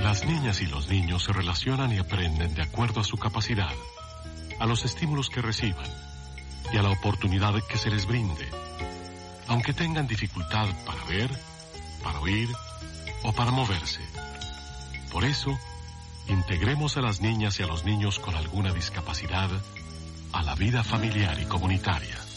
Las niñas y los niños se relacionan y aprenden de acuerdo a su capacidad, a los estímulos que reciban y a la oportunidad que se les brinde, aunque tengan dificultad para ver, para oír o para moverse. Por eso, integremos a las niñas y a los niños con alguna discapacidad a la vida familiar y comunitaria.